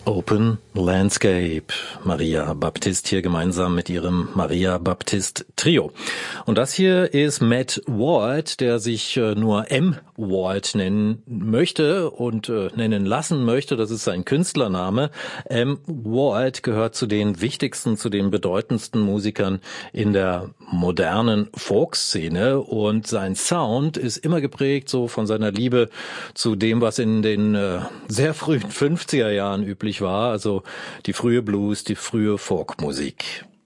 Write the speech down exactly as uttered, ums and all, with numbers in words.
Open Landscape. Maria Baptist hier gemeinsam mit ihrem Maria Baptist Trio. Und das hier ist Matt Ward, der sich äh, nur M. Ward nennen möchte und äh, nennen lassen möchte. Das ist sein Künstlername. M. Ward gehört zu den wichtigsten, zu den bedeutendsten Musikern in der modernen Folkszene und sein Sound ist immer geprägt so von seiner Liebe zu dem, was in den äh, sehr frühen fünfziger Jahren üblich war, also die frühe Blues, die frühe Folkmusik.